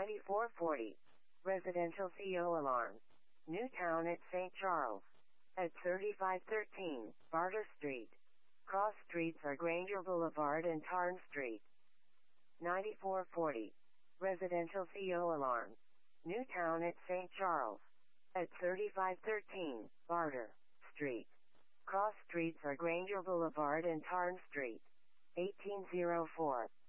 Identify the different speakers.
Speaker 1: 9440. Residential CO alarm. Newtown at St. Charles. At 3513, Barter Street. Cross streets are Granger Boulevard and Tarn Street. 9440. Residential CO alarm. Newtown at St. Charles. At 3513, Barter Street. Cross streets are Granger Boulevard and Tarn Street. 1804.